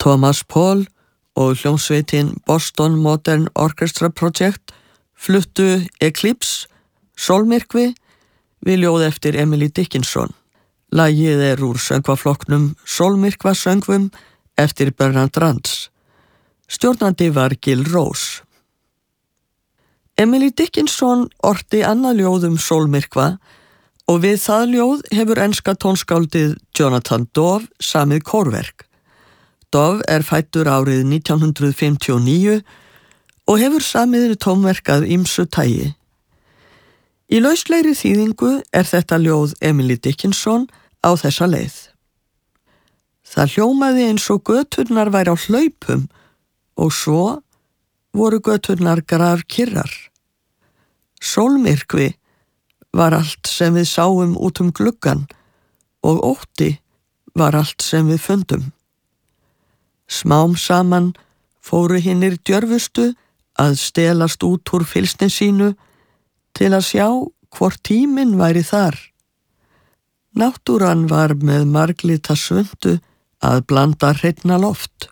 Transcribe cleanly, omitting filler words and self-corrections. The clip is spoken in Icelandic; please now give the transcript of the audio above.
Thomas Paul og hljómsveitin Boston Modern Orchestra Project fluttu Eclipse, Sólmyrkvi, við ljóð eftir Emily Dickinson. Lagið úr söngvaflokknum Sólmyrkva söngvum eftir Bernard Rands. Stjórnandi var Gil Rose. Emily Dickinson orti annað ljóð Sólmyrkva og við það ljóð hefur enska tónskáldið Jonathan Dove samið kórverk. Dove fæddur árið 1959 og hefur samið tónverk að ýmsu tagi. Í lauslegri þýðingu þetta ljóð Emily Dickinson á þessa leið. Það hljómaði eins og göturnar væri á hlaupum og svo voru göturnar grafkyrrar. Sólmyrkvi var allt sem við sáum út gluggann og ótti var allt sem við fundum. Smám saman fóru hinnir djörfustu að stelast út úr fylgsni sínu til að sjá hvort tíminn væri þar. Náttúran var með marglita svuntu að blanda hreinna loft.